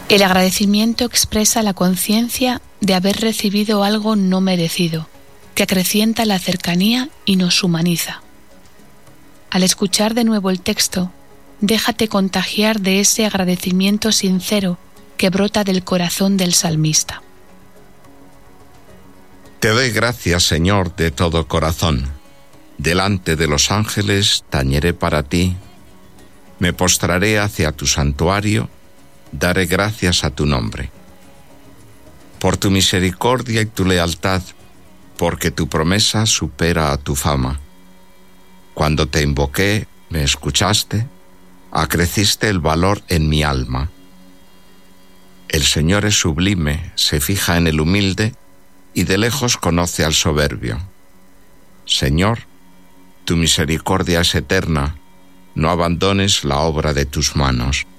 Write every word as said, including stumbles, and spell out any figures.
El agradecimiento expresa la conciencia de haber recibido algo no merecido, que acrecienta la cercanía y nos humaniza. Al escuchar de nuevo el texto, déjate contagiar de ese agradecimiento sincero que brota del corazón del salmista. Te doy gracias, Señor, de todo corazón. Delante de los ángeles tañeré para ti. Me postraré hacia tu santuario, daré gracias a tu nombre. Por tu misericordia y tu lealtad, porque tu promesa supera a tu fama. Cuando te invoqué, me escuchaste, acreciste el valor en mi alma. El Señor es sublime, se fija en el humilde y de lejos conoce al soberbio. Señor, tu misericordia es eterna, no abandones la obra de tus manos.